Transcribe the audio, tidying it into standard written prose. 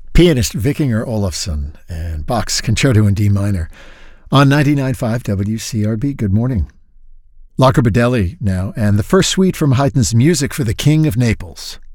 Pianist Vikinger Olafsson and Bach's Concerto in D minor on 99.5 WCRB. Good morning. Lacher Bedelli now, and the first suite from Haydn's Music for the King of Naples.